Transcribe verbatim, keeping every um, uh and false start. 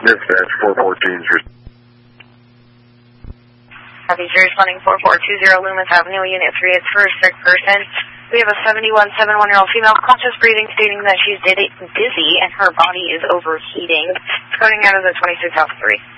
Dispatch four fourteen. Southeast responding four four two zero Loomis Avenue, Unit three. It's for a sick person. We have a seventy-one, seventy-one-year-old female, conscious breathing, stating that she's dizzy and her body is overheating. It's going out of the twenty-six Alpha three.